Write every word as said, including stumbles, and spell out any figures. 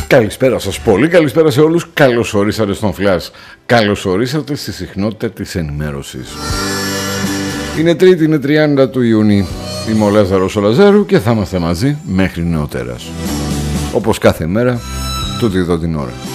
Καλησπέρα σας, πολύ καλησπέρα σε όλους. Καλώς ορίσατε στον Flash. Καλώς ορίσατε στη συχνότητα της ενημέρωσης. Είναι Τρίτη, είναι τριάντα του Ιούνιου. Είμαι ο Λάζαρος ο Λαζάρου και θα είμαστε μαζί μέχρι νεοτέρας. Όπως κάθε μέρα, τούτη εδώ την ώρα.